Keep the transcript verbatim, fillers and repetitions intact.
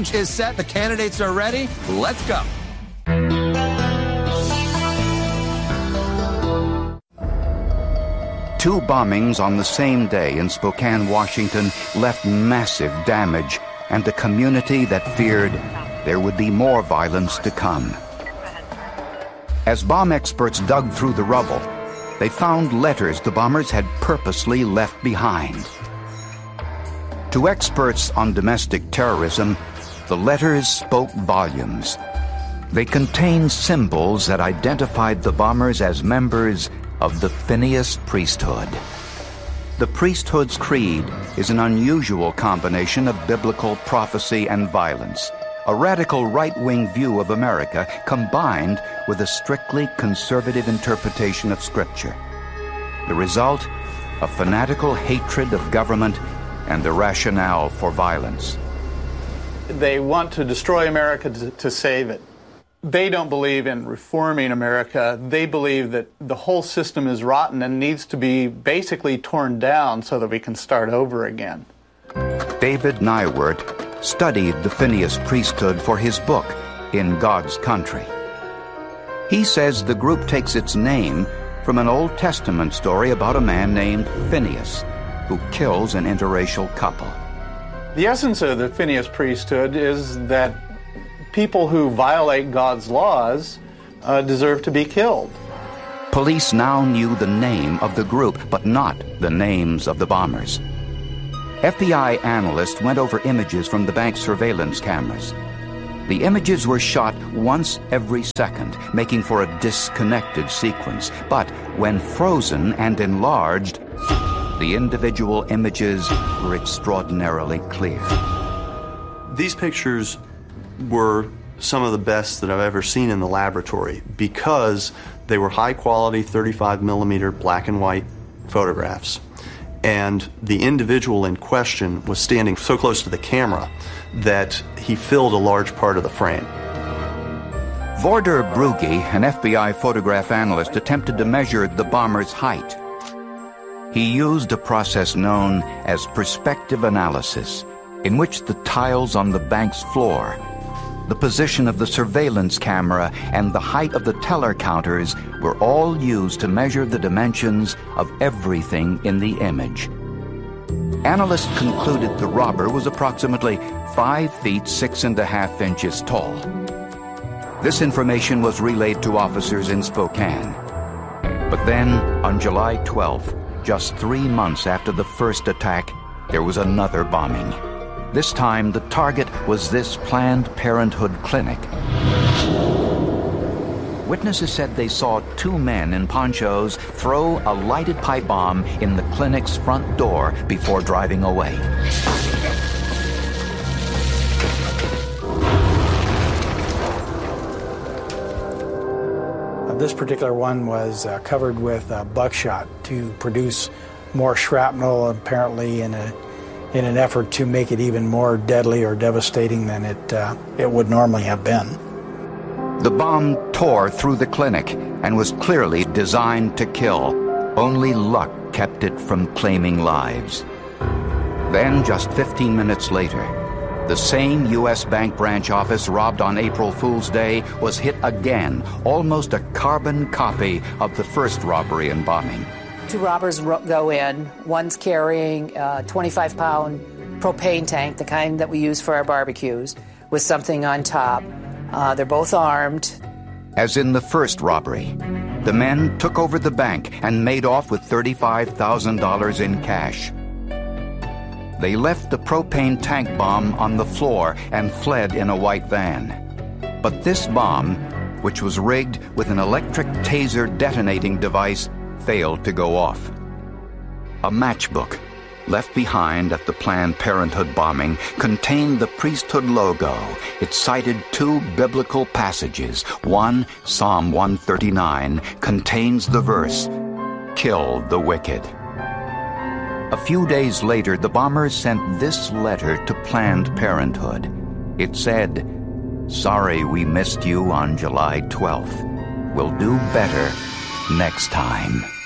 stage is set. The candidates are ready. Let's go. Two bombings on the same day in Spokane, Washington, left massive damage and a community that feared there would be more violence to come. As bomb experts dug through the rubble, they found letters the bombers had purposely left behind. To experts on domestic terrorism, the letters spoke volumes. They contained symbols that identified the bombers as members of the Phineas priesthood. The priesthood's creed is an unusual combination of biblical prophecy and violence, a radical right-wing view of America combined with a strictly conservative interpretation of Scripture. The result, a fanatical hatred of government and the rationale for violence. They want to destroy America to, to save it. They don't believe in reforming America. They believe that the whole system is rotten and needs to be basically torn down so that we can start over again. David Nywert studied the Phineas priesthood for his book, In God's Country. He says the group takes its name from an Old Testament story about a man named Phineas, who kills an interracial couple. The essence of the Phineas priesthood is that people who violate God's laws uh, deserve to be killed. Police now knew the name of the group, but not the names of the bombers. F B I analysts went over images from the bank's surveillance cameras. The images were shot once every second, making for a disconnected sequence. But when frozen and enlarged, the individual images were extraordinarily clear. These pictures were some of the best that I've ever seen in the laboratory because they were high-quality thirty-five millimeter black and white photographs. And the individual in question was standing so close to the camera that he filled a large part of the frame. Vorder Brugge, an F B I photograph analyst, attempted to measure the bomber's height. He used a process known as perspective analysis, in which the tiles on the bank's floor, the position of the surveillance camera, and the height of the teller counters were all used to measure the dimensions of everything in the image. Analysts concluded the robber was approximately five feet six and a half inches tall. This information was relayed to officers in Spokane. But then, on July twelfth, just three months after the first attack, there was another bombing. This time, the target was this Planned Parenthood clinic. Witnesses said they saw two men in ponchos throw a lighted pipe bomb in the clinic's front door before driving away. This particular one was uh, covered with uh, buckshot to produce more shrapnel, apparently in a in an effort to make it even more deadly or devastating than it, uh, it would normally have been. The bomb tore through the clinic and was clearly designed to kill. Only luck kept it from claiming lives. Then, just fifteen minutes later, the same U S bank branch office robbed on April Fool's Day was hit again, almost a carbon copy of the first robbery and bombing. Two robbers go in. One's carrying a twenty-five pound propane tank, the kind that we use for our barbecues, with something on top. Uh, they're both armed. As in the first robbery, the men took over the bank and made off with thirty-five thousand dollars in cash. They left the propane tank bomb on the floor and fled in a white van. But this bomb, which was rigged with an electric taser detonating device, failed to go off. A matchbook, left behind at the Planned Parenthood bombing, contained the priesthood logo. It cited two biblical passages. One, Psalm one thirty-nine, contains the verse, "Kill the wicked." A few days later, the bombers sent this letter to Planned Parenthood. It said, "Sorry we missed you on July twelfth. We'll do better next time."